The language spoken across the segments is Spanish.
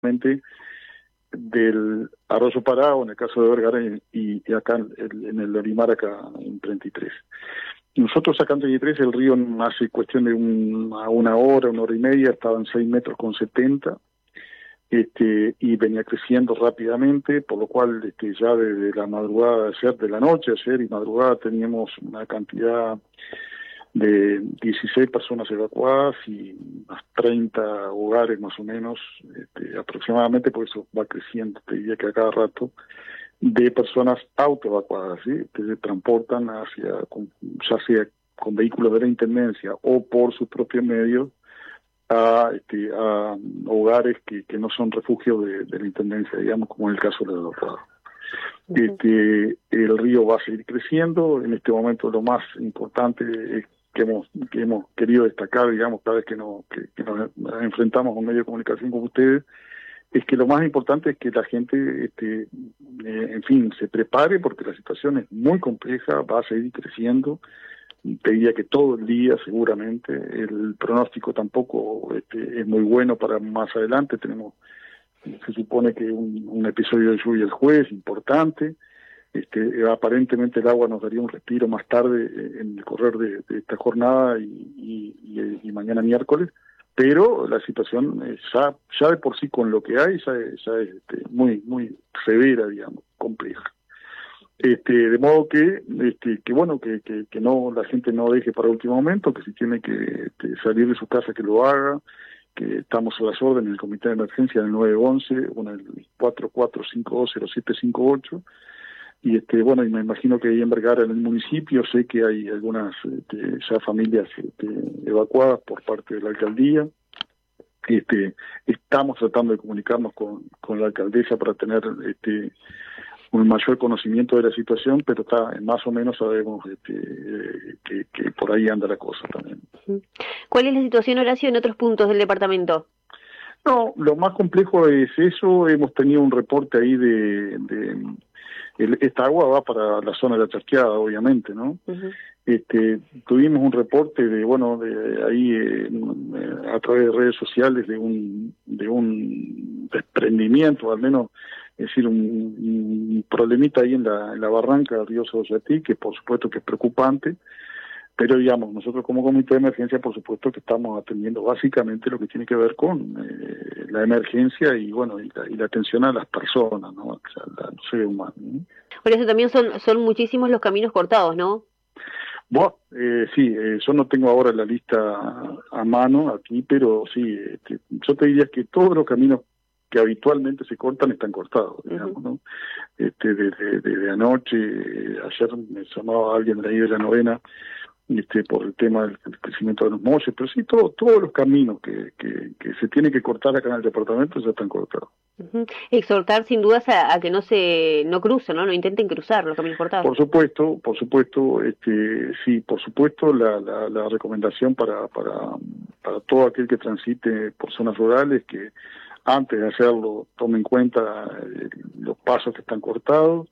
del Arroyo Parado, en el caso de Vergara, y acá en el Olimar, acá en 33. Nosotros acá en 33, el río hace cuestión de una hora y media, estaba en 6 metros con 70, y venía creciendo rápidamente, por lo cual ya desde la madrugada de ayer, de la noche ayer y madrugada, teníamos una cantidad de 16 personas evacuadas y unas 30 hogares más o menos, aproximadamente, porque eso va creciendo, te diría que a cada rato, de personas autoevacuadas, ¿sí? Que se transportan ya sea con vehículos de la Intendencia o por sus propios medios a hogares que no son refugios de la Intendencia, digamos, como en el caso de los evacuados. El río va a seguir creciendo. En este momento lo más importante es que hemos querido destacar, digamos, cada vez que nos enfrentamos a un medio de comunicación como ustedes, es que lo más importante es que la gente, en fin, se prepare, porque la situación es muy compleja, va a seguir creciendo, te diría que todo el día seguramente. El pronóstico tampoco es muy bueno para más adelante. Se supone que un episodio de lluvia el jueves importante. Aparentemente el agua nos daría un respiro más tarde en el correr de esta jornada y mañana miércoles, pero la situación ya de por sí, con lo que hay, ya es muy muy severa, digamos, compleja. De modo que bueno, que no, la gente no deje para último momento, que si tiene que salir de su casa, que lo haga, que estamos a las órdenes del Comité de Emergencia del 911, bueno, el 44520758. Y bueno, y me imagino que ahí en Vergara, en el municipio, sé que hay algunas ya familias evacuadas por parte de la alcaldía. Estamos tratando de comunicarnos con la alcaldesa para tener un mayor conocimiento de la situación, pero más o menos sabemos que por ahí anda la cosa también. ¿Cuál es la situación, Horacio, en otros puntos del departamento? No, lo más complejo es eso. Hemos tenido un reporte ahí esta agua va para la zona de la Charqueada, obviamente, ¿no? Tuvimos un reporte de ahí a través de redes sociales de un desprendimiento, al menos, es decir, un problemita ahí en la barranca del río Soyatí, que por supuesto que es preocupante. Pero, digamos, nosotros como Comité de Emergencia, por supuesto que estamos atendiendo básicamente lo que tiene que ver con la emergencia y la atención a las personas, ¿no? O sea, al ser humano, ¿no? Por eso también son muchísimos los caminos cortados, ¿no? Bueno, sí, yo no tengo ahora la lista a mano aquí, pero sí, yo te diría que todos los caminos que habitualmente se cortan están cortados, digamos, ¿no? Desde anoche, ayer me llamaba alguien de ahí de la novena, por el tema del crecimiento de los molles, pero sí, todos los caminos que se tienen que cortar acá en el departamento ya están cortados. Exhortar sin dudas a que no crucen, no intenten cruzar los caminos cortados. Por supuesto, sí, por supuesto, la recomendación para todo aquel que transite por zonas rurales, que antes de hacerlo tome en cuenta los pasos que están cortados.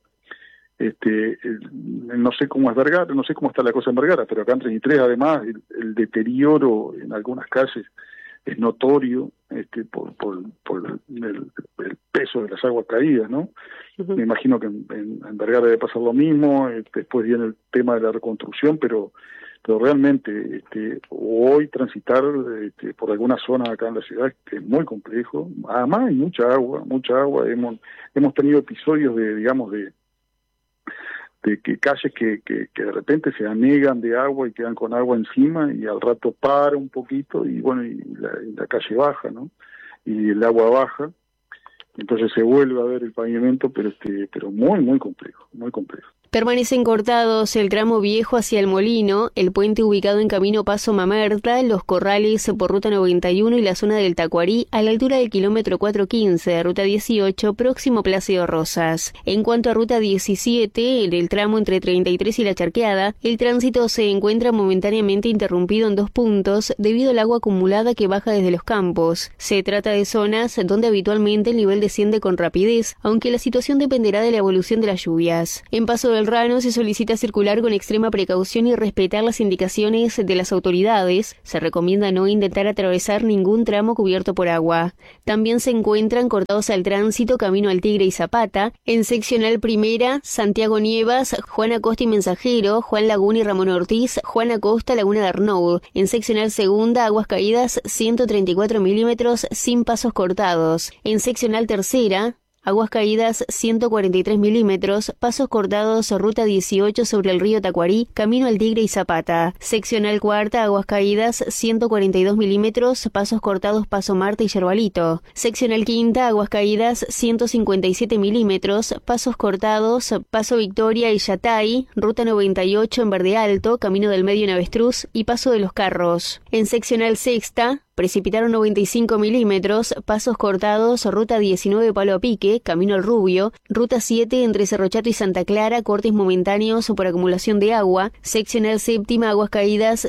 No sé cómo es Vergara, no sé cómo está la cosa en Vergara, pero acá en 33 además el deterioro en algunas calles es notorio, por el peso de las aguas caídas, ¿no? Me imagino que en Vergara debe pasar lo mismo. Después viene el tema de la reconstrucción, pero realmente hoy transitar por alguna zona acá en la ciudad es muy complejo. Además hay mucha agua. Hemos tenido episodios de que calles que de repente se anegan de agua y quedan con agua encima, y al rato para un poquito y la calle baja, ¿no? Y el agua baja, entonces se vuelve a ver el pavimento, pero muy muy complejo. Permanecen cortados el tramo viejo hacia el Molino, el puente ubicado en camino Paso Mamerta, los corrales por ruta 91 y la zona del Tacuarí a la altura del kilómetro 415 de ruta 18, próximo Plácido Rosas. En cuanto a ruta 17, en el tramo entre 33 y la Charqueada, el tránsito se encuentra momentáneamente interrumpido en 2 puntos debido al agua acumulada que baja desde los campos. Se trata de zonas donde habitualmente el nivel desciende con rapidez, aunque la situación dependerá de la evolución de las lluvias. En Paso de Belrano se solicita circular con extrema precaución y respetar las indicaciones de las autoridades. Se recomienda no intentar atravesar ningún tramo cubierto por agua. También se encuentran cortados al tránsito Camino al Tigre y Zapata, en seccional primera, Santiago Nievas, Juan Acosta y Mensajero, Juan Laguna y Ramón Ortiz, Juan Acosta, Laguna de Arnaud. En seccional segunda, Aguas Caídas, 134 milímetros, sin pasos cortados. En seccional tercera, Aguas Caídas, 143 milímetros, pasos cortados, ruta 18 sobre el río Tacuarí, Camino al Tigre y Zapata. Seccional cuarta, Aguas Caídas, 142 milímetros, pasos cortados, Paso Marte y Yerbalito. Seccional quinta, Aguas Caídas, 157 milímetros, pasos cortados, Paso Victoria y Yatay, ruta 98 en Verde Alto, Camino del Medio en Avestruz y Paso de los Carros. En seccional sexta, precipitaron 95 milímetros, pasos cortados, ruta 19 Palo a Pique, Camino al Rubio, ruta 7 entre Cerro Chato y Santa Clara, cortes momentáneos por acumulación de agua, seccional séptima, Aguas Caídas,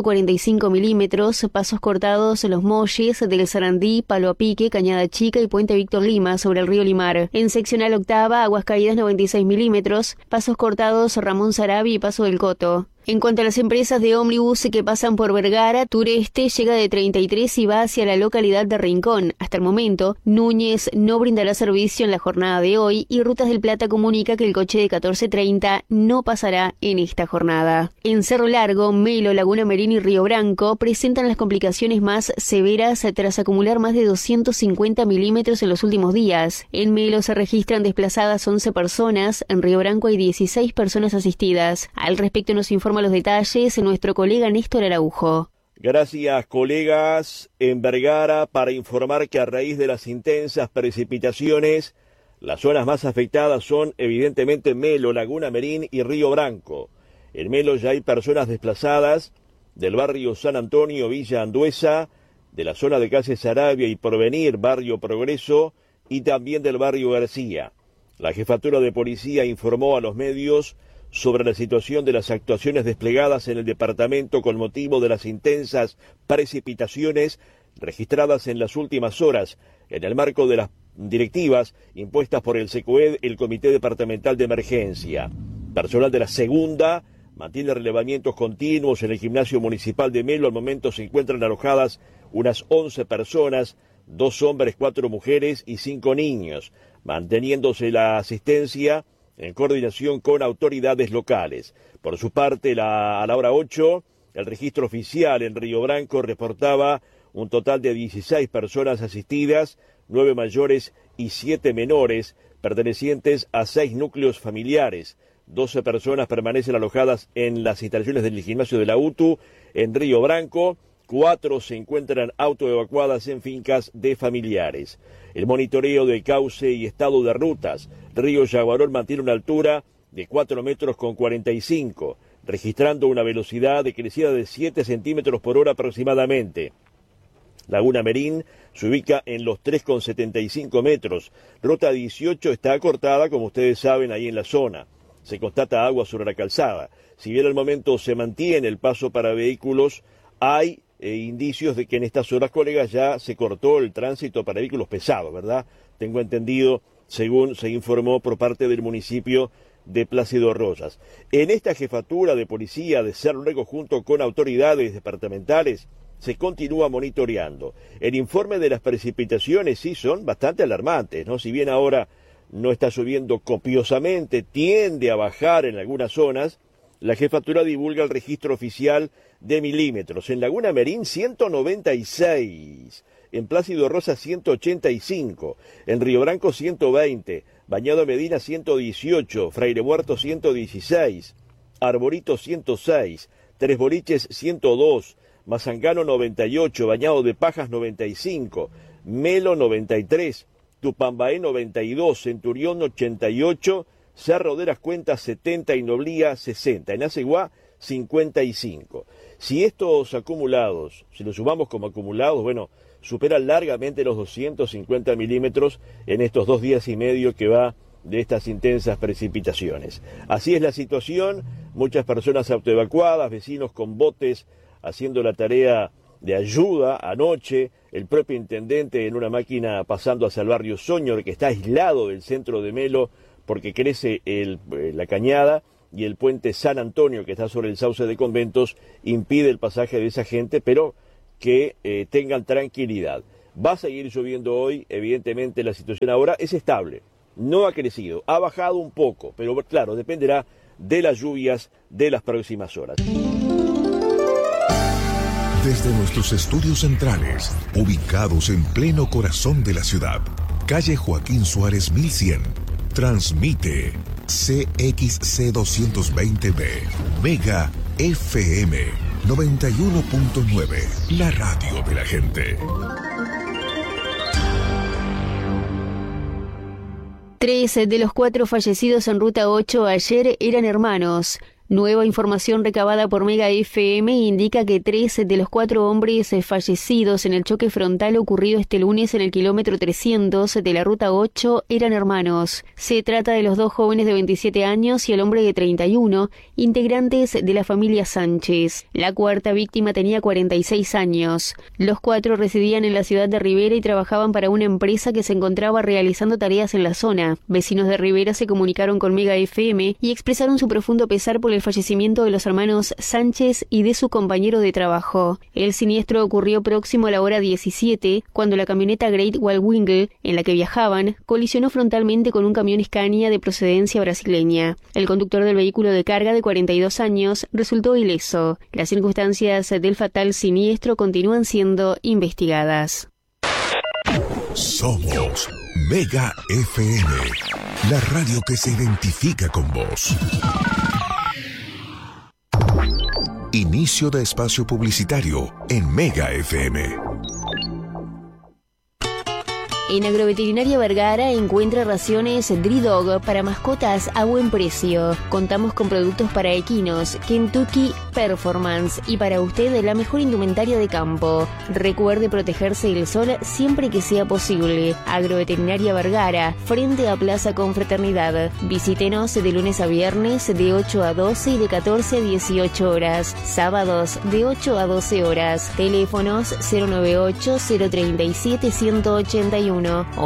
145 milímetros, pasos cortados, Los Molles, del Sarandí, Palo a Pique, Cañada Chica y Puente Víctor Lima sobre el río Limar. En seccional octava, Aguas Caídas, 96 milímetros, pasos cortados, Ramón Sarabia y Paso del Coto. En cuanto a las empresas de ómnibus que pasan por Vergara, Tureste llega de 33 y va hacia la localidad de Rincón. Hasta el momento, Núñez no brindará servicio en la jornada de hoy y Rutas del Plata comunica que el coche de 14:30 no pasará en esta jornada. En Cerro Largo, Melo, Laguna Merín y Río Branco presentan las complicaciones más severas tras acumular más de 250 milímetros en los últimos días. En Melo se registran desplazadas 11 personas, en Río Branco hay 16 personas asistidas. Al respecto nos informa los detalles nuestro colega Néstor Araujo. Gracias, colegas. En Vergara, para informar que a raíz de las intensas precipitaciones, las zonas más afectadas son evidentemente Melo, Laguna Merín y Río Branco. En Melo ya hay personas desplazadas del barrio San Antonio, Villa Anduesa, de la zona de calle Sarabia y Porvenir, barrio Progreso, y también del barrio García. La jefatura de policía informó a los medios sobre la situación de las actuaciones desplegadas en el departamento con motivo de las intensas precipitaciones registradas en las últimas horas, en el marco de las directivas impuestas por el SECOED, el Comité Departamental de Emergencia. Personal de la segunda mantiene relevamientos continuos en el gimnasio municipal de Melo. Al momento se encuentran alojadas unas 11 personas, 2 hombres, 4 mujeres y 5 niños, manteniéndose la asistencia en coordinación con autoridades locales. Por su parte, a la hora 8, el registro oficial en Río Branco reportaba un total de 16 personas asistidas, 9 mayores y 7 menores, pertenecientes a 6 núcleos familiares. 12 personas permanecen alojadas en las instalaciones del gimnasio de la UTU en Río Branco, 4 se encuentran autoevacuadas en fincas de familiares. El monitoreo de cauce y estado de rutas. Río Yaguarón mantiene una altura de 4 metros con 45, registrando una velocidad de crecida de 7 centímetros por hora aproximadamente. Laguna Merín se ubica en los 3,75 metros. Ruta 18 está acortada, como ustedes saben, ahí en la zona. Se constata agua sobre la calzada. Si bien al momento se mantiene el paso para vehículos, hay indicios de que en estas horas, colegas, ya se cortó el tránsito para vehículos pesados, ¿verdad? Tengo entendido, según se informó por parte del municipio de Plácido Rosas. En esta jefatura de policía de Cerro Largo, junto con autoridades departamentales, se continúa monitoreando. El informe de las precipitaciones sí son bastante alarmantes, ¿no? Si bien ahora no está lloviendo copiosamente, tiende a bajar en algunas zonas. La jefatura divulga el registro oficial de milímetros. En Laguna Merín, 196. En Plácido Rosas, 185. En Río Branco, 120. Bañado Medina, 118. Fraile Muerto, 116. Arborito, 106. Tres Boliches, 102. Mazangano, 98. Bañado de Pajas, 95. Melo, 93. Tupambaé, 92. Centurión, 88. Cerro de las Cuentas, 70 y Noblía, 60. En Aceguá, 55. Si estos acumulados, si los sumamos como acumulados, bueno, superan largamente los 250 milímetros en estos 2 días y medio que va de estas intensas precipitaciones. Así es la situación, muchas personas autoevacuadas, vecinos con botes haciendo la tarea de ayuda anoche, el propio intendente en una máquina pasando hacia el barrio Soñor, que está aislado del centro de Melo porque crece la cañada y el puente San Antonio, que está sobre el sauce de Conventos, impide el pasaje de esa gente, pero que tengan tranquilidad. Va a seguir lloviendo hoy, evidentemente la situación ahora es estable, no ha crecido, ha bajado un poco, pero claro, dependerá de las lluvias de las próximas horas. Desde nuestros estudios centrales, ubicados en pleno corazón de la ciudad, calle Joaquín Suárez 1100, transmite CXC220B, Mega FM 91.9, la radio de la gente. 3 de los 4 fallecidos en Ruta 8 ayer eran hermanos. Nueva información recabada por Mega FM indica que 3 de los 4 hombres fallecidos en el choque frontal ocurrido este lunes en el kilómetro 300 de la Ruta 8 eran hermanos. Se trata de los 2 jóvenes de 27 años y el hombre de 31, integrantes de la familia Sánchez. La cuarta víctima tenía 46 años. Los 4 residían en la ciudad de Rivera y trabajaban para una empresa que se encontraba realizando tareas en la zona. Vecinos de Rivera se comunicaron con Mega FM y expresaron su profundo pesar por el fallecimiento de los hermanos Sánchez y de su compañero de trabajo. El siniestro ocurrió próximo a la hora 17, cuando la camioneta Great Wall Wingle, en la que viajaban, colisionó frontalmente con un camión Scania de procedencia brasileña. El conductor del vehículo de carga, de 42 años, resultó ileso. Las circunstancias del fatal siniestro continúan siendo investigadas. Somos Mega FM, la radio que se identifica con vos. Inicio de espacio publicitario en Mega FM. En Agroveterinaria Vergara encuentra raciones Dri-Dog para mascotas a buen precio. Contamos con productos para equinos, Kentucky Performance y para usted la mejor indumentaria de campo. Recuerde protegerse del sol siempre que sea posible. Agroveterinaria Vergara, frente a Plaza Confraternidad. Visítenos de lunes a viernes de 8 a 12 y de 14 a 18 horas. Sábados de 8 a 12 horas. Teléfonos 098-037-181 o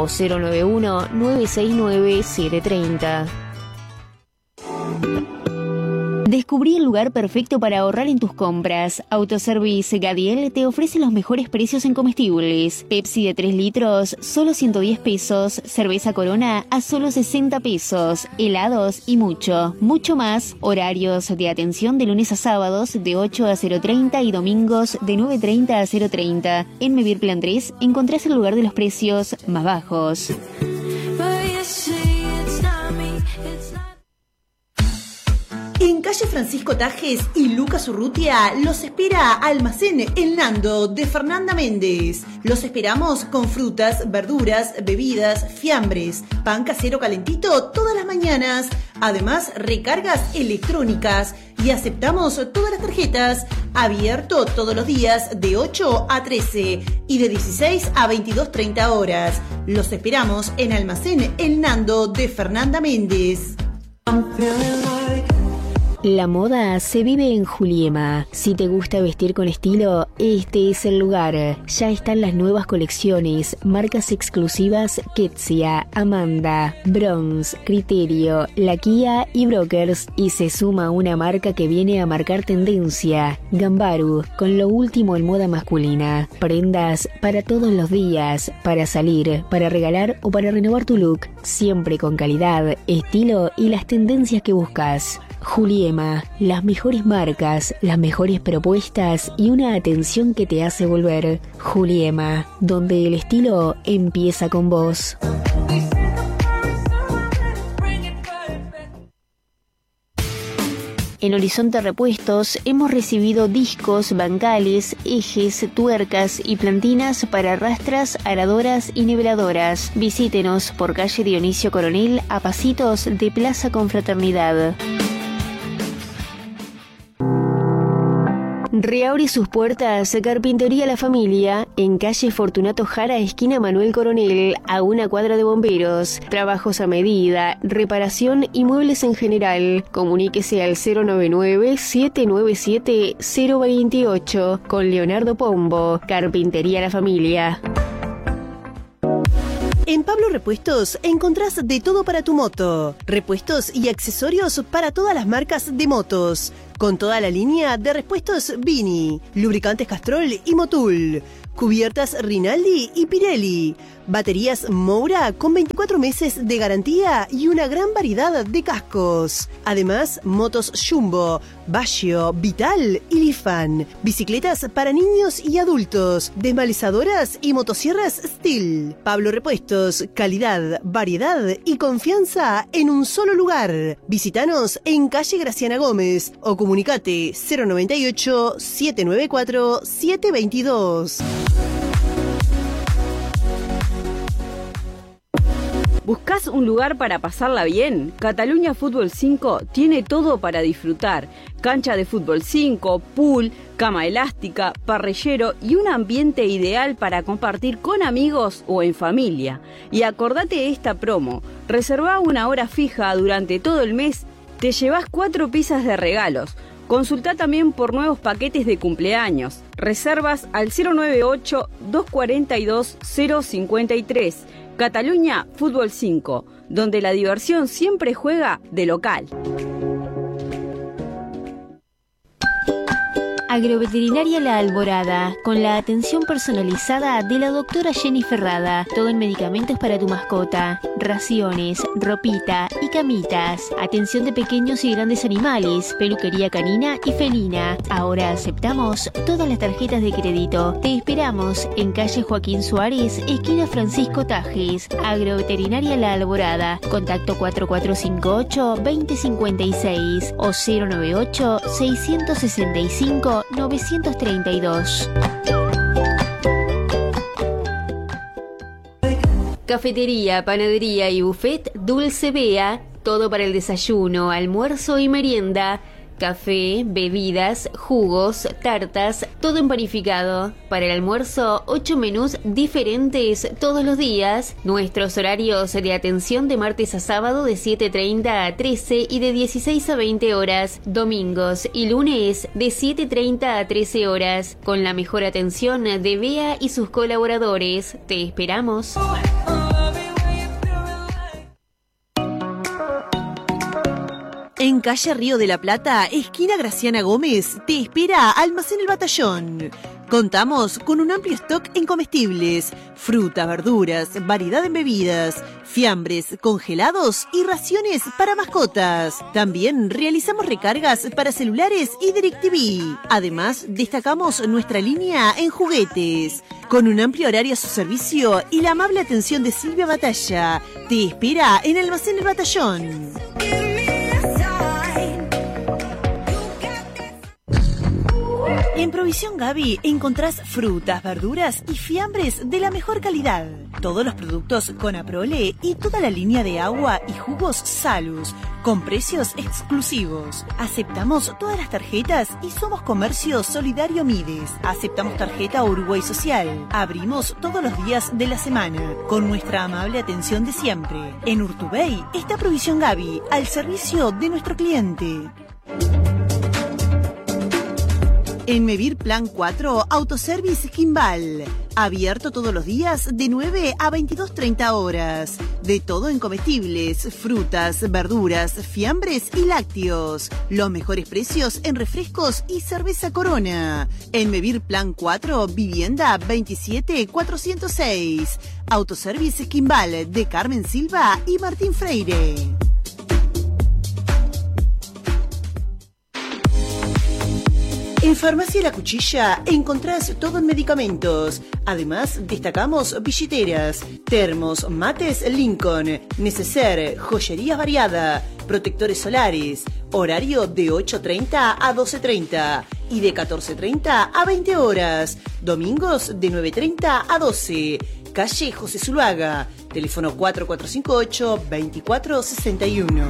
091-969-730. Descubrí el lugar perfecto para ahorrar en tus compras. Autoservice Gadiel te ofrece los mejores precios en comestibles. Pepsi de 3 litros, solo 110 pesos. Cerveza Corona a solo 60 pesos. Helados y mucho, mucho más. Horarios de atención de lunes a sábados de 8 a 0:30 y domingos de 9:30 a 0:30. En Mevir Plan 3 encontrás el lugar de los precios más bajos. En calle Francisco Tajes y Lucas Urrutia los espera Almacén El Nando de Fernanda Méndez. Los esperamos con frutas, verduras, bebidas, fiambres, pan casero calentito todas las mañanas. Además, recargas electrónicas y aceptamos todas las tarjetas. Abierto todos los días de 8 a 13 y de 16 a 22:30 horas. Los esperamos en Almacén El Nando de Fernanda Méndez. La moda se vive en Juliema. Si te gusta vestir con estilo, este es el lugar. Ya están las nuevas colecciones, marcas exclusivas Ketsia, Amanda, Bronze, Criterio, La Kia y Brokers. Y se suma una marca que viene a marcar tendencia, Gambaru, con lo último en moda masculina. Prendas para todos los días, para salir, para regalar o para renovar tu look. Siempre con calidad, estilo y las tendencias que buscas. Juliema, las mejores marcas, las mejores propuestas y una atención que te hace volver. Juliema, donde el estilo empieza con vos. En Horizonte Repuestos hemos recibido discos, bancales, ejes, tuercas y plantinas para rastras, aradoras y niveladoras. Visítenos por calle Dionisio Coronel a pasitos de Plaza Confraternidad. Reabre sus puertas Carpintería La Familia en calle Fortunato Jara, esquina Manuel Coronel, a 1 cuadra de Bomberos. Trabajos a medida, reparación y muebles en general. Comuníquese al 099-797-028 con Leonardo Pombo. Carpintería La Familia. En Pablo Repuestos encontrás de todo para tu moto. Repuestos y accesorios para todas las marcas de motos. Con toda la línea de repuestos Vini, lubricantes Castrol y Motul, cubiertas Rinaldi y Pirelli, baterías Moura con 24 meses de garantía y una gran variedad de cascos. Además, motos Jumbo, Baggio, Vital y Lifan, bicicletas para niños y adultos, desmalizadoras y motosierras Steel. Pablo Repuestos, calidad, variedad y confianza en un solo lugar. Visítanos en calle Graciana Gómez o comunicate 098-794-722. ¿Buscás un lugar para pasarla bien? Cataluña Fútbol 5 tiene todo para disfrutar. Cancha de fútbol 5, pool, cama elástica, parrillero y un ambiente ideal para compartir con amigos o en familia. Y acordate esta promo. Reservá una hora fija durante todo el mes, te llevas 4 pizzas de regalos. Consultá también por nuevos paquetes de cumpleaños. Reservas al 098-242-053. Cataluña Fútbol 5, donde la diversión siempre juega de local. Agroveterinaria La Alborada, con la atención personalizada de la doctora Jenny Ferrada. Todo en medicamentos para tu mascota, raciones, ropita y camitas. Atención de pequeños y grandes animales, peluquería canina y felina. Ahora aceptamos todas las tarjetas de crédito. Te esperamos en calle Joaquín Suárez, esquina Francisco Tajes. Agroveterinaria La Alborada. Contacto 4458-2056 o 098-665-932. Cafetería, panadería y buffet Dulce Bea, todo para el desayuno, almuerzo y merienda. Café, bebidas, jugos, tartas, todo en panificado. Para el almuerzo, 8 menús diferentes todos los días. Nuestros horarios de atención de martes a sábado de 7:30 a 13 y de 16 a 20 horas. Domingos y lunes de 7:30 a 13 horas. Con la mejor atención de Bea y sus colaboradores. Te esperamos. En calle Río de la Plata, esquina Graciana Gómez, te espera Almacén El Batallón. Contamos con un amplio stock en comestibles, frutas, verduras, variedad en bebidas, fiambres, congelados y raciones para mascotas. También realizamos recargas para celulares y DirecTV. Además, destacamos nuestra línea en juguetes. Con un amplio horario a su servicio y la amable atención de Silvia Batalla, te espera en Almacén El Batallón. En Provisión Gaby encontrás frutas, verduras y fiambres de la mejor calidad. Todos los productos con Aprole y toda la línea de agua y jugos Salus, con precios exclusivos. Aceptamos todas las tarjetas y somos Comercio Solidario Mides. Aceptamos tarjeta Uruguay Social. Abrimos todos los días de la semana, con nuestra amable atención de siempre. En Urtubey está Provisión Gaby, al servicio de nuestro cliente. En Mevir Plan 4, Autoservice Kimball. Abierto todos los días de 9 a 22:30 horas. De todo en comestibles, frutas, verduras, fiambres y lácteos. Los mejores precios en refrescos y cerveza Corona. En Mevir Plan 4, Vivienda 27406. Autoservice Kimball de Carmen Silva y Martín Freire. En Farmacia La Cuchilla encontrás todo en medicamentos. Además, destacamos billeteras, termos, mates Lincoln, neceser, joyería variada, protectores solares. Horario de 8:30 a 12:30 y de 14:30 a 20 horas. Domingos de 9:30 a 12. Calle José Zuluaga. Teléfono 4458-2461.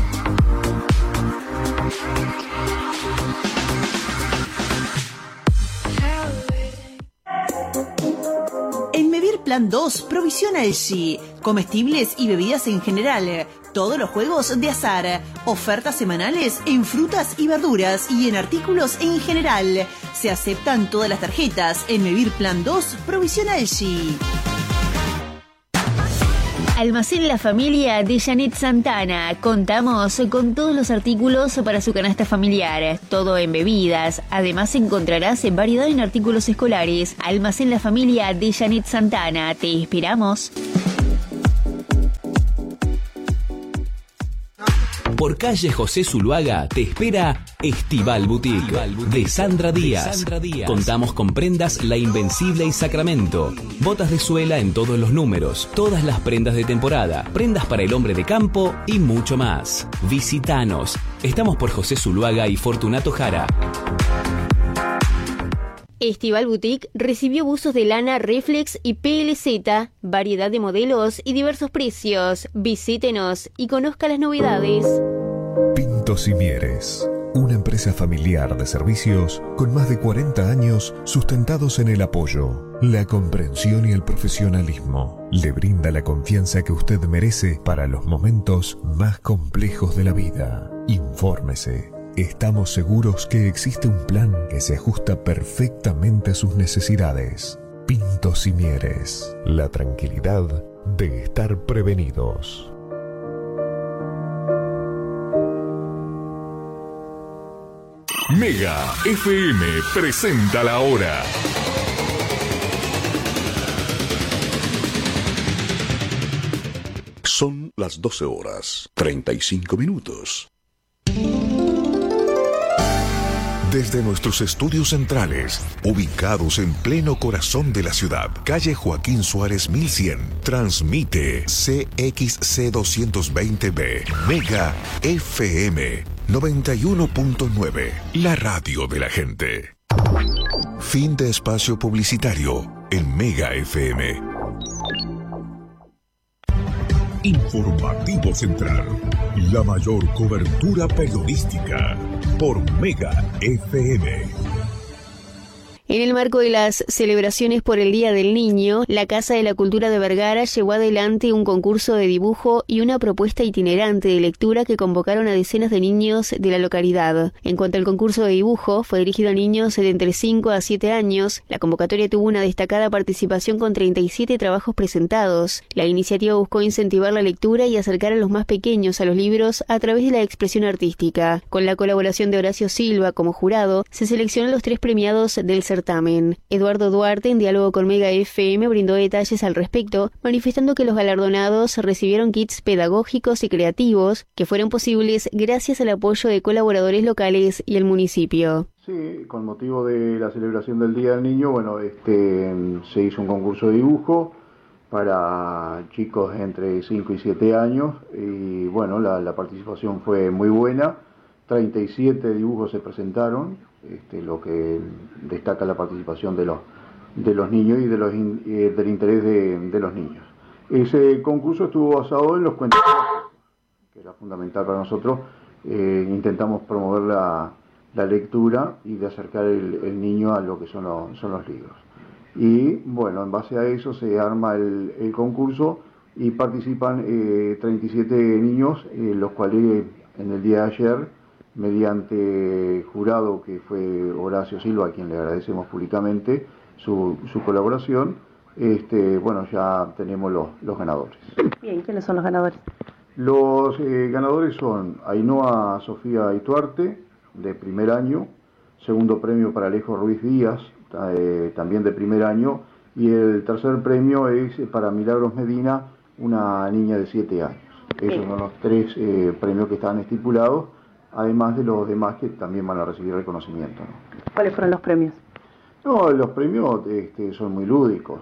En Mevir Plan 2, Provisión Elgi, comestibles y bebidas en general, todos los juegos de azar, ofertas semanales en frutas y verduras y en artículos en general. Se aceptan todas las tarjetas en Mevir Plan 2, Provisión Elgi. Almacén La Familia de Janet Santana. Contamos con todos los artículos para su canasta familiar, todo en bebidas. Además encontrarás variedad en artículos escolares. Almacén La Familia de Janet Santana. Te esperamos. Por calle José Zuluaga te espera Estival Boutique de Sandra Díaz. Contamos con prendas La Invencible y Sacramento, botas de suela en todos los números, todas las prendas de temporada, prendas para el hombre de campo y mucho más. Visítanos. Estamos por José Zuluaga y Fortunato Jara. Estival Boutique recibió buzos de lana Reflex y PLZ, variedad de modelos y diversos precios. Visítenos y conozca las novedades. Pintos y Mieres, una empresa familiar de servicios con más de 40 años sustentados en el apoyo, la comprensión y el profesionalismo. Le brinda la confianza que usted merece para los momentos más complejos de la vida. Infórmese. Estamos seguros que existe un plan que se ajusta perfectamente a sus necesidades. Pintos y Mieres, la tranquilidad de estar prevenidos. Mega FM presenta la hora. Son las 12 horas, 35 minutos. Desde nuestros estudios centrales, ubicados en pleno corazón de la ciudad, calle Joaquín Suárez 1100, transmite CXC 220B, Mega FM 91.9, la radio de la gente. Fin de espacio publicitario en Mega FM. Informativo Central, la mayor cobertura periodística por Mega FM. En el marco de las celebraciones por el Día del Niño, la Casa de la Cultura de Vergara llevó adelante un concurso de dibujo y una propuesta itinerante de lectura que convocaron a decenas de niños de la localidad. En cuanto al concurso de dibujo, fue dirigido a niños de entre 5 a 7 años. La convocatoria tuvo una destacada participación con 37 trabajos presentados. La iniciativa buscó incentivar la lectura y acercar a los más pequeños a los libros a través de la expresión artística. Con la colaboración de Horacio Silva como jurado, se seleccionan los 3 premiados del certamen. Eduardo Duarte, en diálogo con Mega FM, brindó detalles al respecto, manifestando que los galardonados recibieron kits pedagógicos y creativos que fueron posibles gracias al apoyo de colaboradores locales y el municipio. Sí, con motivo de la celebración del Día del Niño, se hizo un concurso de dibujo para chicos entre 5 y 7 años y la participación fue muy buena. 37 dibujos se presentaron, lo que destaca la participación de los niños y del interés de los niños. Ese concurso estuvo basado en los cuentos, que era fundamental para nosotros. Intentamos promover la lectura y de acercar el niño a lo que son los libros. Y en base a eso se arma el concurso y participan 37 niños, los cuales en el día de ayer, mediante jurado que fue Horacio Silva, a quien le agradecemos públicamente su colaboración, ya tenemos los ganadores. Bien, ¿quiénes son los ganadores? Los ganadores son Ainhoa Sofía Ituarte, de primer año, segundo premio para Alejo Ruiz Díaz, también de primer año, y el tercer premio es para Milagros Medina, una niña de 7 años. Esos son los 3 premios que estaban estipulados, además de los demás que también van a recibir reconocimiento, ¿no? ¿Cuáles fueron los premios? No, los premios son muy lúdicos,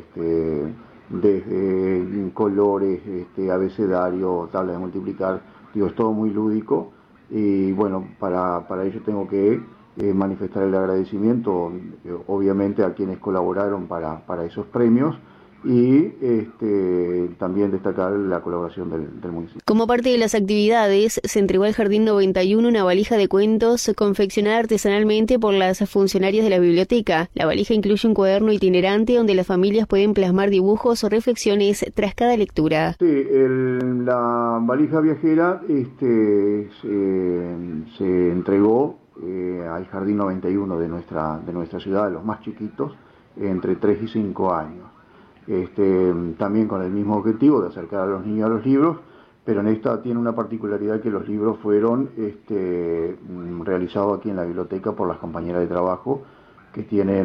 desde colores, abecedario, tabla de multiplicar, es todo muy lúdico y para ello tengo que manifestar el agradecimiento, obviamente, a quienes colaboraron para esos premios. Y también destacar la colaboración del municipio. Como parte de las actividades, se entregó al Jardín 91 una valija de cuentos confeccionada artesanalmente por las funcionarias de la biblioteca. La valija incluye un cuaderno itinerante donde las familias pueden plasmar dibujos o reflexiones tras cada lectura. Sí, la valija viajera se entregó al Jardín 91 de nuestra ciudad, a los más chiquitos, entre 3 y 5 años. también con el mismo objetivo de acercar a los niños a los libros, pero en esta tiene una particularidad que los libros fueron realizados aquí en la biblioteca por las compañeras de trabajo que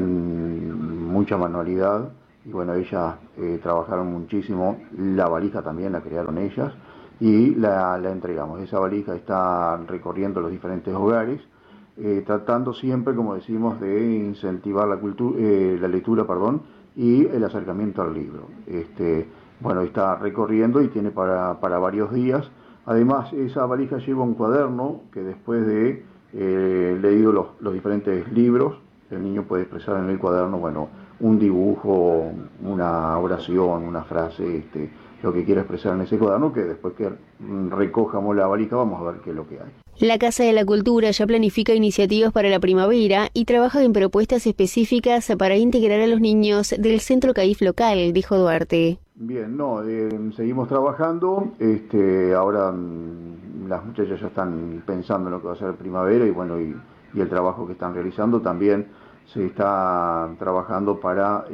tienen mucha manualidad y bueno, ellas trabajaron muchísimo, la valija también la crearon ellas y la entregamos. Esa valija está recorriendo los diferentes hogares, tratando siempre, como decimos, de incentivar la lectura, y el acercamiento al libro. Bueno, está recorriendo y tiene para varios días. Además, esa valija lleva un cuaderno que después de leído los diferentes libros, el niño puede expresar en el cuaderno, bueno, un dibujo, una oración, una frase, lo que quiera expresar en ese cuaderno, que después que recojamos la valija vamos a ver qué es lo que hay. La Casa de la Cultura ya planifica iniciativas para la primavera y trabaja en propuestas específicas para integrar a los niños del centro CAIF local, dijo Duarte. Bien, seguimos trabajando, ahora las muchachas ya están pensando en lo que va a ser primavera y bueno, y el trabajo que están realizando también se está trabajando para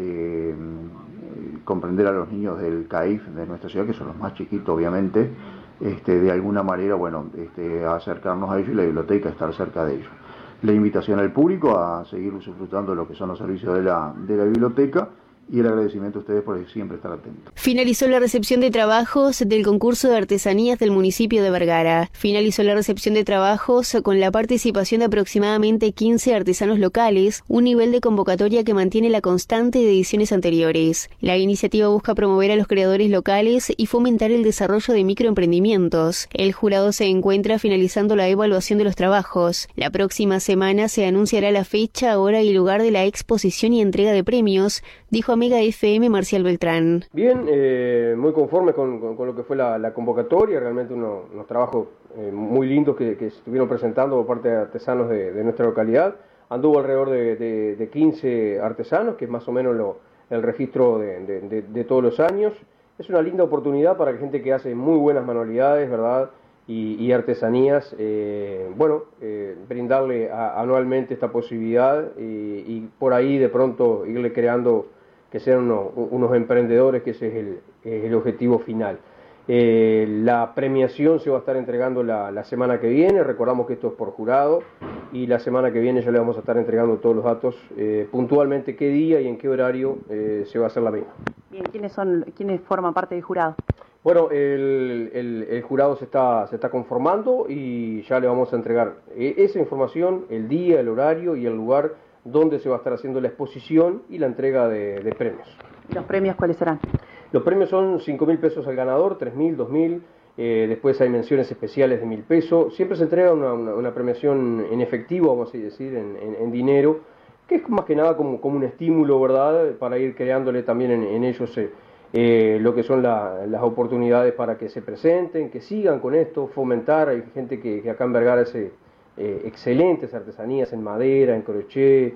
comprender a los niños del CAIF de nuestra ciudad, que son los más chiquitos obviamente, de alguna manera, bueno, acercarnos a ellos y la biblioteca estar cerca de ellos. La invitación al público a seguir disfrutando de lo que son los servicios de la biblioteca y el agradecimiento a ustedes por siempre estar atentos. Finalizó la recepción de trabajos del concurso de artesanías del municipio de Vergara. Finalizó la recepción de trabajos con la participación de aproximadamente 15 artesanos locales, un nivel de convocatoria que mantiene la constante de ediciones anteriores. La iniciativa busca promover a los creadores locales y fomentar el desarrollo de microemprendimientos. El jurado se encuentra finalizando la evaluación de los trabajos. La próxima semana se anunciará la fecha, hora y lugar de la exposición y entrega de premios, dijo Mega FM Marcial Beltrán. Bien, muy conforme con lo que fue la convocatoria, realmente unos trabajos muy lindos que se estuvieron presentando por parte de artesanos de nuestra localidad. Anduvo alrededor de 15 artesanos, que es más o menos el registro de todos los años. Es una linda oportunidad para gente que hace muy buenas manualidades, ¿verdad? Y artesanías, brindarle anualmente esta posibilidad y por ahí de pronto irle creando que sean unos emprendedores, que ese es el objetivo final. La premiación se va a estar entregando la semana que viene, recordamos que esto es por jurado, y la semana que viene ya le vamos a estar entregando todos los datos, puntualmente qué día y en qué horario se va a hacer la misma. Bien, ¿quiénes forman parte del jurado? Bueno, el jurado se está conformando y ya le vamos a entregar esa información, el día, el horario y el lugar donde se va a estar haciendo la exposición y la entrega de premios. ¿Los premios cuáles serán? Los premios son 5.000 pesos al ganador, 3.000, 2.000, después hay menciones especiales de 1.000 pesos. Siempre se entrega una premiación en efectivo, vamos a decir, en dinero, que es más que nada como un estímulo, ¿verdad?, para ir creándole también en ellos lo que son las oportunidades para que se presenten, que sigan con esto, fomentar. Hay gente que acá en Vergara hace excelentes artesanías en madera, en crochet,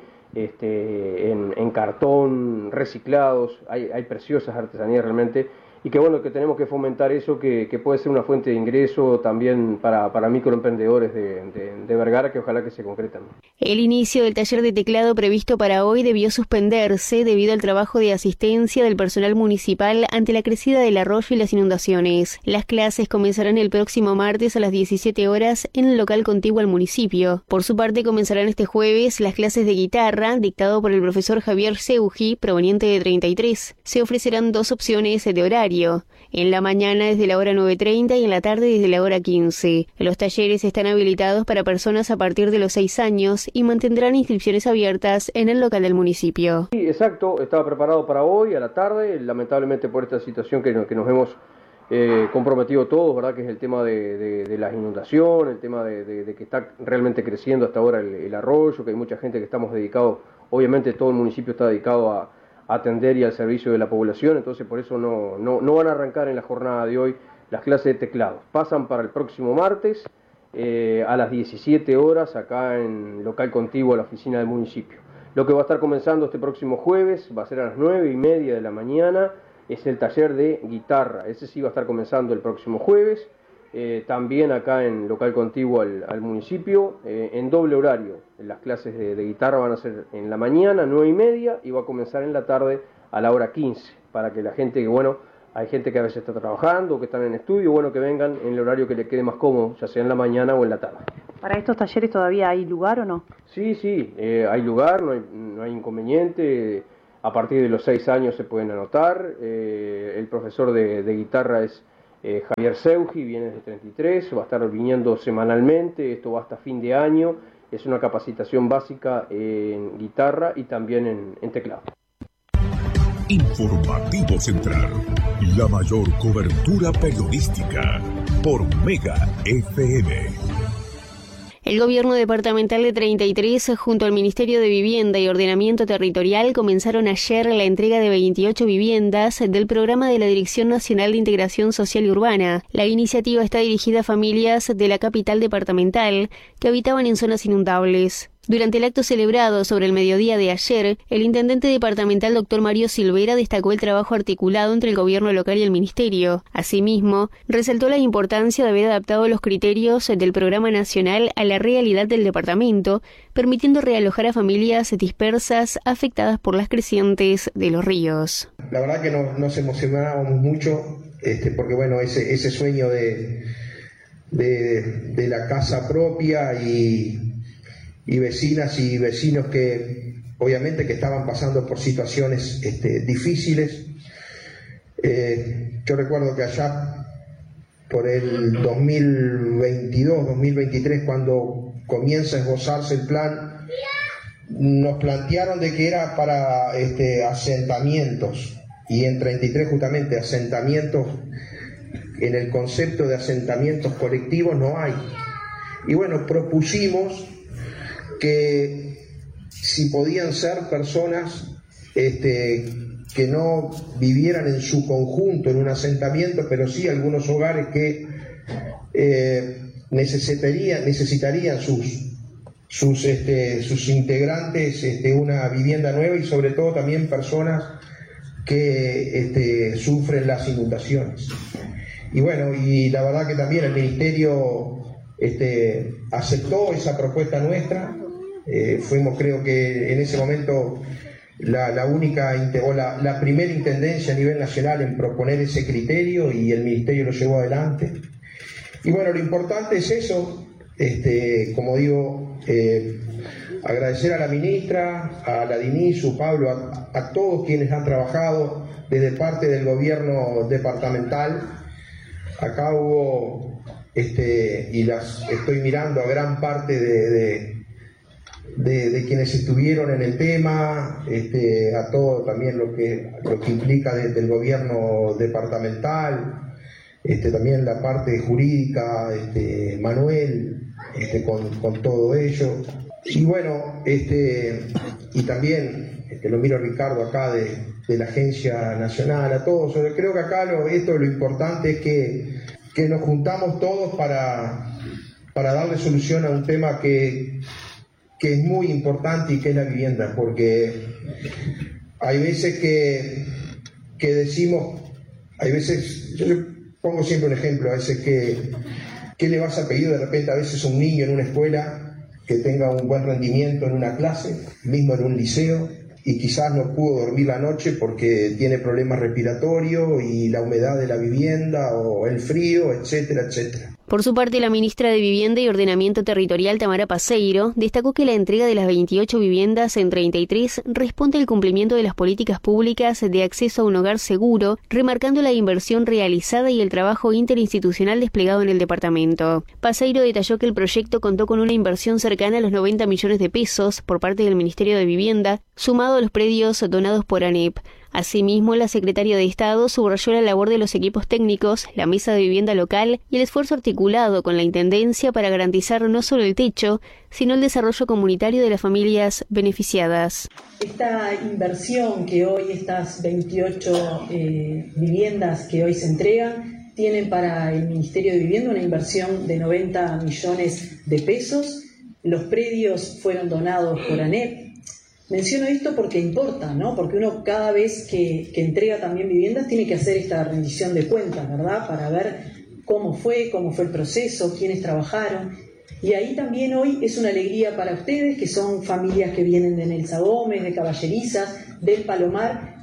en cartón, reciclados. Hay preciosas artesanías realmente, y que bueno, que tenemos que fomentar eso, que puede ser una fuente de ingreso también para microemprendedores de Vergara, que ojalá que se concretan. El inicio del taller de teclado previsto para hoy debió suspenderse debido al trabajo de asistencia del personal municipal ante la crecida del arroyo y las inundaciones. Las clases comenzarán el próximo martes a las 17 horas en el local contiguo al municipio. Por su parte, comenzarán este jueves las clases de guitarra, dictado por el profesor Javier Seugi, proveniente de 33. Se ofrecerán dos opciones de horario. En la mañana desde la hora 9:30 y en la tarde desde la hora 15. Los talleres están habilitados para personas a partir de los 6 años y mantendrán inscripciones abiertas en el local del municipio. Sí, exacto, estaba preparado para hoy a la tarde, lamentablemente por esta situación que nos hemos comprometido todos, ¿verdad?, que es el tema de las inundaciones, el tema de que está realmente creciendo hasta ahora el arroyo, que hay mucha gente que estamos dedicados, obviamente todo el municipio está dedicado a atender y al servicio de la población, entonces por eso no van a arrancar en la jornada de hoy las clases de teclado. Pasan para el próximo martes a las 17 horas acá en local contiguo a la oficina del municipio. Lo que va a estar comenzando este próximo jueves va a ser a las 9:30 de la mañana, es el taller de guitarra. Ese sí va a estar comenzando el próximo jueves, también acá en local contiguo al municipio, en doble horario. Las clases de guitarra van a ser en la mañana, 9:30, y va a comenzar en la tarde a la hora 15, para que la gente que, bueno, hay gente que a veces está trabajando, que están en estudio, bueno, que vengan en el horario que les quede más cómodo, ya sea en la mañana o en la tarde. ¿Para estos talleres todavía hay lugar o no? Sí, hay lugar, no hay inconveniente. A partir de los 6 años se pueden anotar. El profesor de guitarra es Javier Seugi, viene desde 33, va a estar viniendo semanalmente, esto va hasta fin de año. Es una capacitación básica en guitarra y también en teclado. Informativo Central, la mayor cobertura periodística por Mega FM. El gobierno departamental de 33 junto al Ministerio de Vivienda y Ordenamiento Territorial comenzaron ayer la entrega de 28 viviendas del programa de la Dirección Nacional de Integración Social y Urbana. La iniciativa está dirigida a familias de la capital departamental que habitaban en zonas inundables. Durante el acto celebrado sobre el mediodía de ayer, el intendente departamental Dr. Mario Silvera destacó el trabajo articulado entre el gobierno local y el ministerio. Asimismo, resaltó la importancia de haber adaptado los criterios del programa nacional a la realidad del departamento, permitiendo realojar a familias dispersas afectadas por las crecientes de los ríos. La verdad que nos emocionábamos mucho, porque bueno, ese sueño de la casa propia y vecinas y vecinos que obviamente que estaban pasando por situaciones difíciles. Yo recuerdo que allá por el 2022, 2023, cuando comienza a esbozarse el plan, nos plantearon de que era para asentamientos, y en 33 justamente asentamientos, en el concepto de asentamientos colectivos no hay. Y bueno, propusimos que si podían ser personas que no vivieran en su conjunto en un asentamiento, pero sí algunos hogares que necesitarían sus integrantes una vivienda nueva, y sobre todo también personas que sufren las inundaciones. Y bueno, y la verdad que también el ministerio aceptó esa propuesta nuestra. Fuimos, creo que en ese momento, la única o la primera intendencia a nivel nacional en proponer ese criterio, y el ministerio lo llevó adelante. Y bueno, lo importante es eso, como digo, agradecer a la ministra, a la DINISU, Pablo, a todos quienes han trabajado desde parte del gobierno departamental. Acá hubo, y las estoy mirando a gran parte de quienes estuvieron en el tema, a todo también lo que implica desde el gobierno departamental, también la parte jurídica, Manuel, con todo ello. Y bueno, y también lo miro a Ricardo acá de la Agencia Nacional, a todos. Yo creo que acá lo importante es que nos juntamos todos para darle solución a un tema que es muy importante, y que es la vivienda, porque hay veces que decimos, yo le pongo siempre un ejemplo, a veces ¿qué le vas a pedir de repente a veces a un niño en una escuela que tenga un buen rendimiento en una clase, mismo en un liceo, y quizás no pudo dormir la noche porque tiene problemas respiratorios y la humedad de la vivienda o el frío, etcétera, etcétera? Por su parte, la ministra de Vivienda y Ordenamiento Territorial, Tamara Paseiro, destacó que la entrega de las 28 viviendas en 33 responde al cumplimiento de las políticas públicas de acceso a un hogar seguro, remarcando la inversión realizada y el trabajo interinstitucional desplegado en el departamento. Paseiro detalló que el proyecto contó con una inversión cercana a los 90 millones de pesos por parte del Ministerio de Vivienda, sumado a los predios donados por ANEP. Asimismo, la secretaria de Estado subrayó la labor de los equipos técnicos, la mesa de vivienda local y el esfuerzo articulado con la Intendencia para garantizar no solo el techo, sino el desarrollo comunitario de las familias beneficiadas. Esta inversión que hoy, estas 28 viviendas que hoy se entregan, tienen para el Ministerio de Vivienda una inversión de 90 millones de pesos. Los predios fueron donados por ANEP. Menciono esto porque importa, ¿no? Porque uno cada vez que entrega también viviendas tiene que hacer esta rendición de cuentas, ¿verdad? Para ver cómo fue el proceso, quiénes trabajaron. Y ahí también hoy es una alegría para ustedes, que son familias que vienen de Nelsa Gómez, de Caballerizas, del Palomar,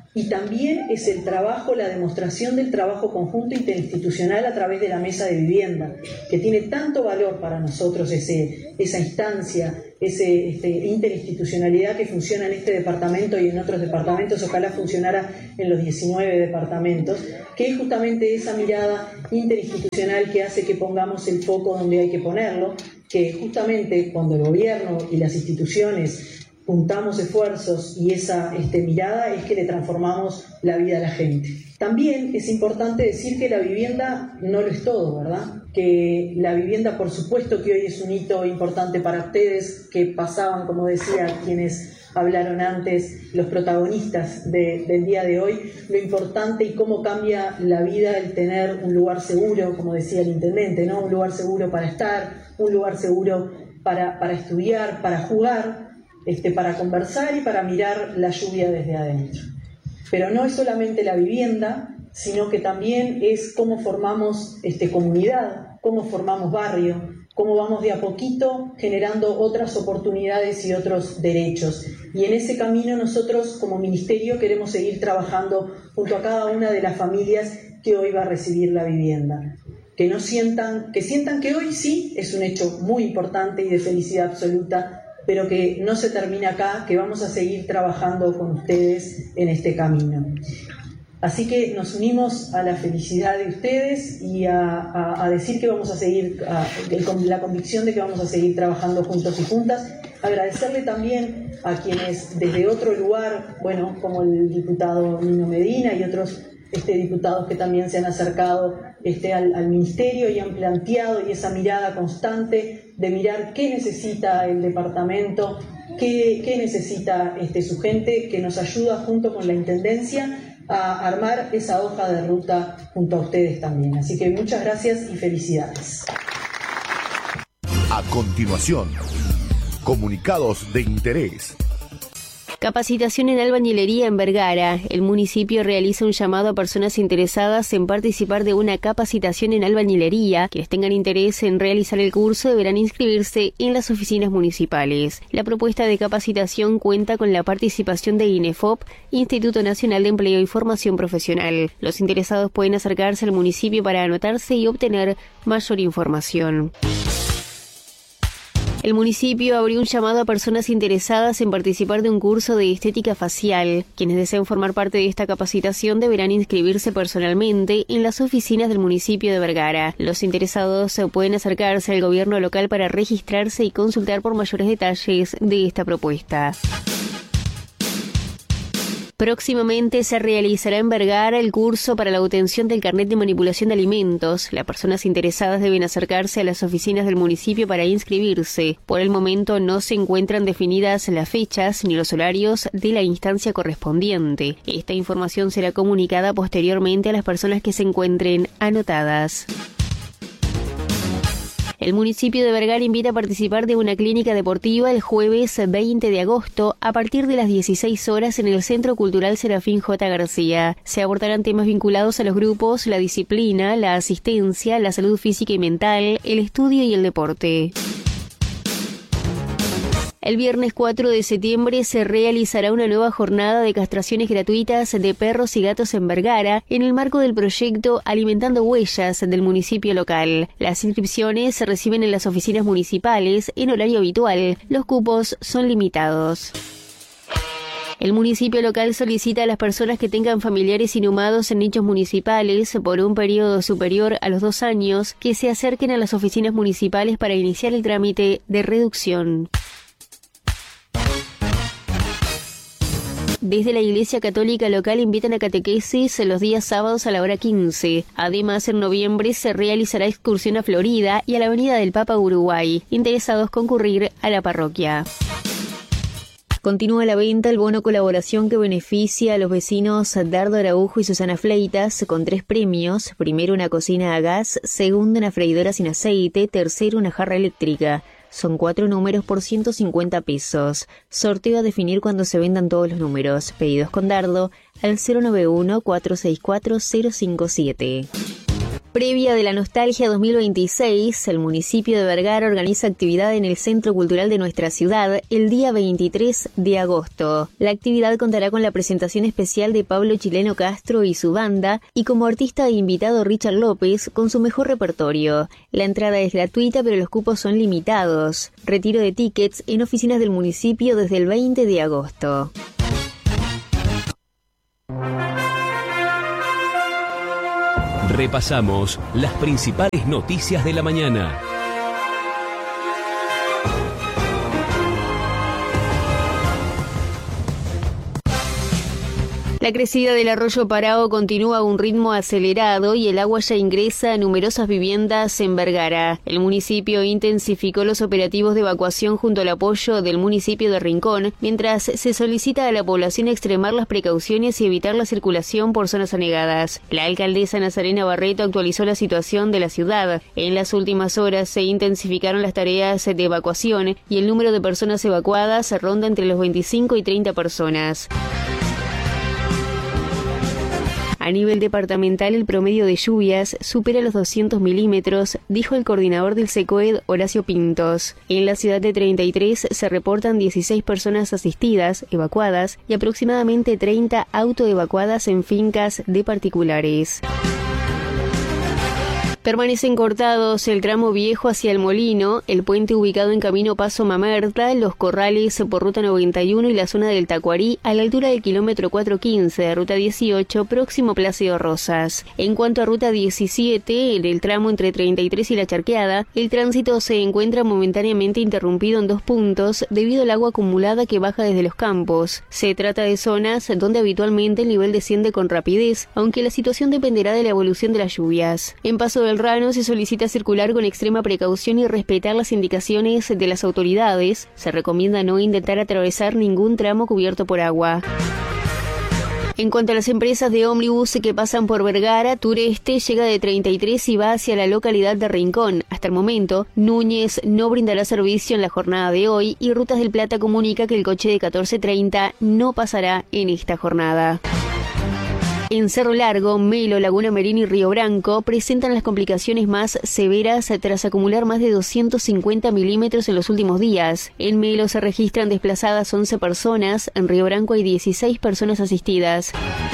Y también es el trabajo, la demostración del trabajo conjunto interinstitucional a través de la mesa de vivienda, que tiene tanto valor para nosotros esa instancia, esa interinstitucionalidad que funciona en este departamento y en otros departamentos, ojalá funcionara en los 19 departamentos, que es justamente esa mirada interinstitucional que hace que pongamos el foco donde hay que ponerlo, que justamente cuando el gobierno y las instituciones juntamos esfuerzos y esa mirada es que le transformamos la vida a la gente. También es importante decir que la vivienda no lo es todo, ¿verdad? Que la vivienda, por supuesto que hoy es un hito importante para ustedes, que pasaban, como decía quienes hablaron antes, los protagonistas del día de hoy, lo importante y cómo cambia la vida el tener un lugar seguro, como decía el intendente, ¿no? Un lugar seguro para estar, un lugar seguro para estudiar, para jugar, para conversar y para mirar la lluvia desde adentro. Pero no es solamente la vivienda, sino que también es cómo formamos comunidad, cómo formamos barrio, cómo vamos de a poquito generando otras oportunidades y otros derechos. Y en ese camino nosotros como ministerio queremos seguir trabajando junto a cada una de las familias que hoy va a recibir la vivienda. Que sientan que hoy sí es un hecho muy importante y de felicidad absoluta, pero que no se termina acá, que vamos a seguir trabajando con ustedes en este camino. Así que nos unimos a la felicidad de ustedes y a decir que vamos a seguir, con la convicción de que vamos a seguir trabajando juntos y juntas. Agradecerle también a quienes desde otro lugar, bueno, como el diputado Nino Medina y otros diputados que también se han acercado al ministerio y han planteado y esa mirada constante de mirar qué necesita el departamento, qué necesita su gente, que nos ayuda junto con la Intendencia a armar esa hoja de ruta junto a ustedes también. Así que muchas gracias y felicidades. A continuación, comunicados de interés. Capacitación en albañilería en Vergara. El municipio realiza un llamado a personas interesadas en participar de una capacitación en albañilería. Quienes tengan interés en realizar el curso deberán inscribirse en las oficinas municipales. La propuesta de capacitación cuenta con la participación de INEFOP, Instituto Nacional de Empleo y Formación Profesional. Los interesados pueden acercarse al municipio para anotarse y obtener mayor información. El municipio abrió un llamado a personas interesadas en participar de un curso de estética facial. Quienes deseen formar parte de esta capacitación deberán inscribirse personalmente en las oficinas del municipio de Vergara. Los interesados pueden acercarse al gobierno local para registrarse y consultar por mayores detalles de esta propuesta. Próximamente se realizará en Vergara el curso para la obtención del carnet de manipulación de alimentos. Las personas interesadas deben acercarse a las oficinas del municipio para inscribirse. Por el momento no se encuentran definidas las fechas ni los horarios de la instancia correspondiente. Esta información será comunicada posteriormente a las personas que se encuentren anotadas. El municipio de Vergara invita a participar de una clínica deportiva el jueves 20 de agosto a partir de las 16 horas en el Centro Cultural Serafín J. García. Se abordarán temas vinculados a los grupos, la disciplina, la asistencia, la salud física y mental, el estudio y el deporte. El viernes 4 de septiembre se realizará una nueva jornada de castraciones gratuitas de perros y gatos en Vergara en el marco del proyecto Alimentando Huellas del municipio local. Las inscripciones se reciben en las oficinas municipales en horario habitual. Los cupos son limitados. El municipio local solicita a las personas que tengan familiares inhumados en nichos municipales por un periodo superior a los 2 años que se acerquen a las oficinas municipales para iniciar el trámite de reducción. Desde la Iglesia Católica local invitan a catequesis los días sábados a la hora 15. Además, en noviembre se realizará excursión a Florida y a la Avenida del Papa Uruguay. Interesados concurrir a la parroquia. Continúa la venta el bono colaboración que beneficia a los vecinos Dardo Araujo y Susana Fleitas con 3 premios. Primero, una cocina a gas. Segundo, una freidora sin aceite. Tercero, una jarra eléctrica. Son 4 números por 150 pesos. Sorteo a definir cuando se vendan todos los números. Pedidos con Dardo al 091-464-057. Previa de la Nostalgia 2026, el municipio de Vergara organiza actividad en el Centro Cultural de nuestra ciudad el día 23 de agosto. La actividad contará con la presentación especial de Pablo Chileno Castro y su banda, y como artista de invitado Richard López con su mejor repertorio. La entrada es gratuita, pero los cupos son limitados. Retiro de tickets en oficinas del municipio desde el 20 de agosto. Repasamos las principales noticias de la mañana. La crecida del arroyo Parao continúa a un ritmo acelerado y el agua ya ingresa a numerosas viviendas en Vergara. El municipio intensificó los operativos de evacuación junto al apoyo del municipio de Rincón, mientras se solicita a la población extremar las precauciones y evitar la circulación por zonas anegadas. La alcaldesa Nazarena Barreto actualizó la situación de la ciudad. En las últimas horas se intensificaron las tareas de evacuación y el número de personas evacuadas ronda entre los 25 y 30 personas. A nivel departamental, el promedio de lluvias supera los 200 milímetros, dijo el coordinador del SECOED, Horacio Pintos. En la ciudad de 33 se reportan 16 personas asistidas, evacuadas, y aproximadamente 30 autoevacuadas en fincas de particulares. Permanecen cortados el tramo viejo hacia el Molino, el puente ubicado en camino Paso Mamerta, los corrales por ruta 91 y la zona del Tacuarí a la altura del kilómetro 415 de ruta 18, próximo Plácido Rosas. En cuanto a ruta 17, en el tramo entre 33 y La Charqueada, el tránsito se encuentra momentáneamente interrumpido en 2 puntos debido al agua acumulada que baja desde los campos. Se trata de zonas donde habitualmente el nivel desciende con rapidez, aunque la situación dependerá de la evolución de las lluvias. En Paso del Rano se solicita circular con extrema precaución y respetar las indicaciones de las autoridades. Se recomienda no intentar atravesar ningún tramo cubierto por agua. En cuanto a las empresas de ómnibus que pasan por Vergara, Tureste llega de 33 y va hacia la localidad de Rincón. Hasta el momento, Núñez no brindará servicio en la jornada de hoy y Rutas del Plata comunica que el coche de 14:30 no pasará en esta jornada. En Cerro Largo, Melo, Laguna Merín y Río Branco presentan las complicaciones más severas tras acumular más de 250 milímetros en los últimos días. En Melo se registran desplazadas 11 personas, en Río Branco hay 16 personas asistidas.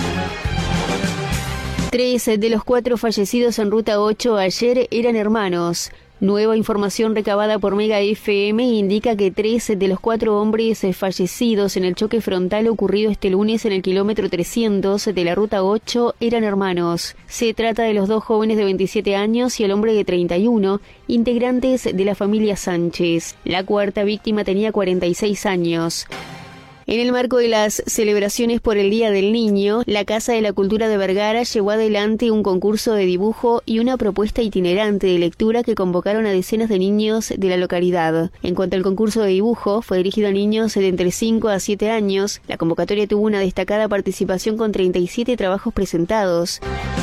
3 de los 4 fallecidos en Ruta 8 ayer eran hermanos. Nueva información recabada por Mega FM indica que 3 de los 4 hombres fallecidos en el choque frontal ocurrido este lunes en el kilómetro 300 de la Ruta 8 eran hermanos. Se trata de los 2 jóvenes de 27 años y el hombre de 31, integrantes de la familia Sánchez. La cuarta víctima tenía 46 años. En el marco de las celebraciones por el Día del Niño, la Casa de la Cultura de Vergara llevó adelante un concurso de dibujo y una propuesta itinerante de lectura que convocaron a decenas de niños de la localidad. En cuanto al concurso de dibujo, fue dirigido a niños de entre 5 a 7 años. La convocatoria tuvo una destacada participación con 37 trabajos presentados.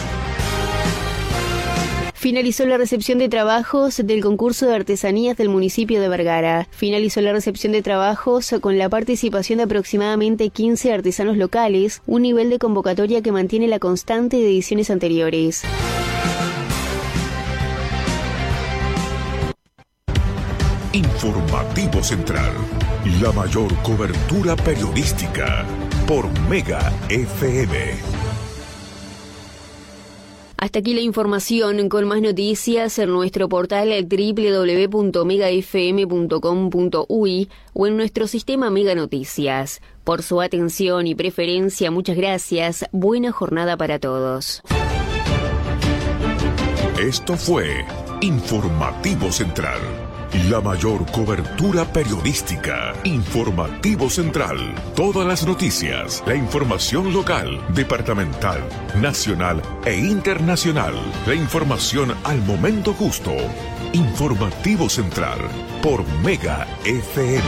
Finalizó la recepción de trabajos del concurso de artesanías del municipio de Vergara. Finalizó la recepción de trabajos con la participación de aproximadamente 15 artesanos locales, un nivel de convocatoria que mantiene la constante de ediciones anteriores. Informativo Central, la mayor cobertura periodística por Mega FM. Hasta aquí la información, con más noticias en nuestro portal www.megafm.com.uy o en nuestro sistema Mega Noticias. Por su atención y preferencia, muchas gracias. Buena jornada para todos. Esto fue Informativo Central, la mayor cobertura periodística. Informativo Central. Todas las noticias, la información local, departamental, nacional e internacional. La información al momento justo. Informativo Central por Mega FM.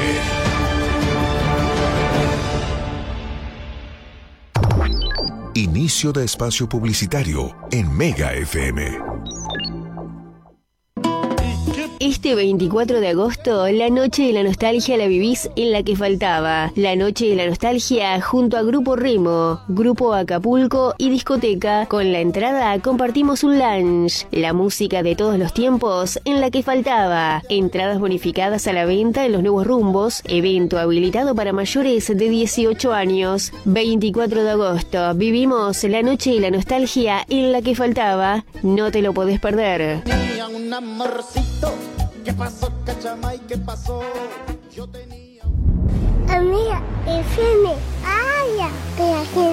Inicio de espacio publicitario en Mega FM. Este 24 de agosto, la noche de la nostalgia la vivís en La que faltaba. La noche de la nostalgia junto a Grupo Remo, Grupo Acapulco y Discoteca. Con la entrada compartimos un lunch. La música de todos los tiempos en La que faltaba. Entradas bonificadas a la venta en los nuevos rumbos. Evento habilitado para mayores de 18 años. 24 de agosto, vivimos la noche de la nostalgia en La que faltaba. No te lo podés perder. Tenía un amorcito. ¿Qué pasó, Cachamay? ¿Qué pasó? Yo tenía... Amiga, FM, ay, ya,